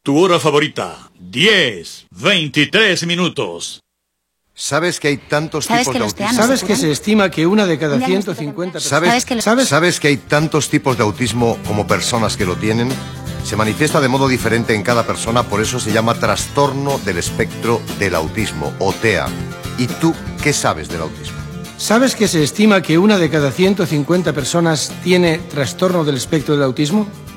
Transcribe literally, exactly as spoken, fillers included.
tu hora favorita. diez, veintitrés minutos. ¿Sabes que hay tantos ¿Sabes tipos que de los autismo? teanos ¿Sabes que se estima que una de cada Un ciento diagnóstico cincuenta temprano. personas... ¿Sabes, ¿Sabes que- ¿Sabes? ¿Sabes que hay tantos tipos de autismo como personas que lo tienen? Se manifiesta de modo diferente en cada persona, por eso se llama trastorno del espectro del autismo, o TEA. ¿Y tú qué sabes del autismo? ¿Sabes que se estima que una de cada ciento cincuenta personas tiene trastorno del espectro del autismo?